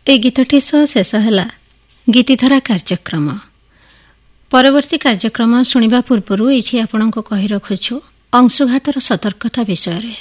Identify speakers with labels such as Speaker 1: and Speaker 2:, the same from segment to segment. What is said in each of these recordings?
Speaker 1: ए गीतटी सह शेष है गीतिधारा कार्यक्रम। परवर्ती कार्यक्रम शुणा पूर्व ये आपण को कही रखुछु अंशुघातर सतर्कता विषय रे।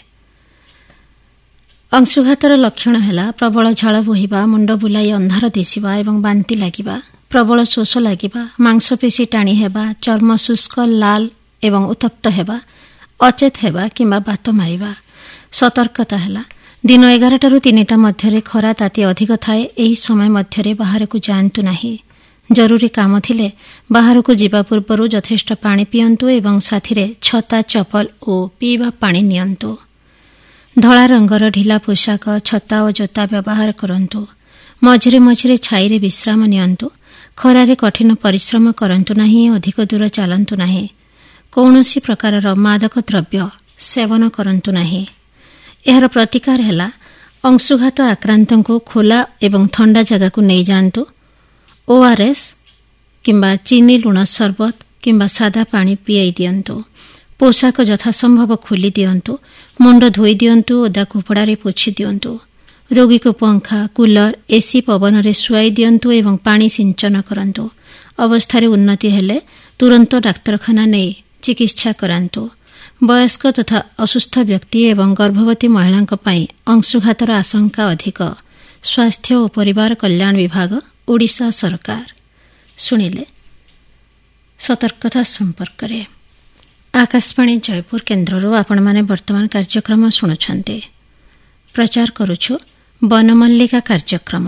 Speaker 1: अंशुघातर लक्षण है प्रबल झाल बोहिबा, मुंड बुलाई अंधार दिशिबा एवं बांति लागिबा, प्रबल शोष लागिबा, मांसपेशी टाणी हेबा, चर्म शुष्क लाल एवं उत्तप्त हेबा, अचेत हेबा किंबा बात मारिबा। सतर्कता है दिन 11 ରୁ 3ଟା ମଧ୍ୟରେ ଖରା ତାତି ଅଧିକ ଥାଏ। ଏହି ସମୟ ମଧ୍ୟରେ ବାହାରକୁ ଯାଆନ୍ତୁ ନାହିଁ। ଜରୁରୀ କାମ ଥିଲେ ବାହାରକୁ ଯିବା ପୂର୍ବରୁ ଯଥେଷ୍ଟ ପାଣି ପିଅନ୍ତୁ ଏବଂ ସାଥିରେ ଛତା, ଚପଲ ଓ ପିଇବା ପାଣି ନିଅନ୍ତୁ। ଧଳା ରଙ୍ଗର ଢିଲା ପୋଷାକ, ଛତା ଓ ଜୋତା ବ୍ୟବହାର କରନ୍ତୁ। ମଝିରେ ମଝିରେ ଛାଇରେ ବିଶ୍ରାମ ନିଅନ୍ତୁ। ଖରାରେ କଠିନ ପରିଶ୍ରମ କରନ୍ତୁ ନାହିଁ। ଅଧିକ ଦୂର ଚାଲନ୍ତୁ ନାହିଁ। କୌଣସି ପ୍ରକାରର ମାଦକ ଦ୍ରବ୍ୟ ସେବନ କରନ୍ତୁ ନାହିଁ। ଏହାର ପ୍ରତିକାର ହେଲା ଅଂଶୁଘାତ ଆକ୍ରାନ୍ତଙ୍କୁ ଖୋଲା ଏବଂ ଥଣ୍ଡା ଜାଗାକୁ ନେଇ ଯାଆନ୍ତୁ। ORS କିମ୍ବା ଚିନି ଲୁଣ ସରବତ କିମ୍ବା ସାଦା ପାଣି ପିଆଇ ଦିଅନ୍ତୁ। ପୋଷାକ ଯଥାସମ୍ଭବ ଖୋଲି ଦିଅନ୍ତୁ। ମୁଣ୍ଡ ଧୋଇ ଦିଅନ୍ତୁ। ଓଦା କପଡ଼ାରେ ପୋଛି ଦିଅନ୍ତୁ। ରୋଗୀକୁ ପଙ୍ଖା, କୁଲର, ଏସି ପବନରେ ଶୁଆଇ ଦିଅନ୍ତୁ ଏବଂ ପାଣି ସିଞ୍ଚନ କରନ୍ତୁ। ଅବସ୍ଥାରେ ଉନ୍ନତି ହେଲେ ତୁରନ୍ତ ଡାକ୍ତରଖାନା ନେଇ ଚିକିତ୍ସା କରାନ୍ତୁ। ବୟସ୍କ ତଥା ଅସୁସ୍ଥ ବ୍ୟକ୍ତି ଏବଂ ଗର୍ଭବତୀ ମହିଳାଙ୍କ ପାଇଁ ଅଂଶୁଘାତର ଆଶଙ୍କା ଅଧିକ। ସ୍ୱାସ୍ଥ୍ୟ ଓ ପରିବାର କଲ୍ୟାଣ ବିଭାଗ, ଓଡ଼ିଶା ସରକାର। ଶୁଣିଲେ ସତର୍କତା ସମ୍ପର୍କରେ। ଆକାଶବାଣୀ ଜୟପୁର କେନ୍ଦ୍ରରୁ ଆପଣମାନେ ବର୍ତ୍ତମାନ କାର୍ଯ୍ୟକ୍ରମ ଶୁଣୁଛନ୍ତି। ପ୍ରଚାର କରୁଛୁ ବନମଲ୍ଲିକା କାର୍ଯ୍ୟକ୍ରମ।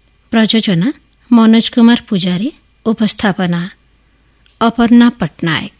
Speaker 1: ପ୍ରଯୋଜନା ମନୋଜ କୁମାର ପୂଜାରୀ। ଉପସ୍ଥାପନା ଅପର୍ଣ୍ଣା ପଟ୍ଟନାୟକ।